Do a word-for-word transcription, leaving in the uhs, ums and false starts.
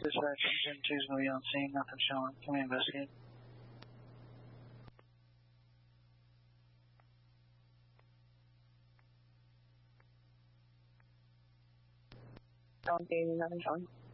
Dispatch, ten two's going to be on scene, nothing showing. Can we investigate? On scene, nothing showing.